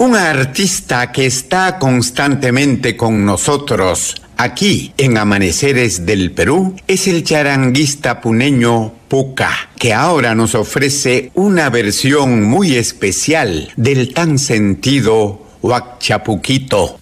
Un artista que está constantemente con nosotros aquí en Amaneceres del Perú es el charanguista puneño Puka, que ahora nos ofrece una versión muy especial del tan sentido Huacchapuquito.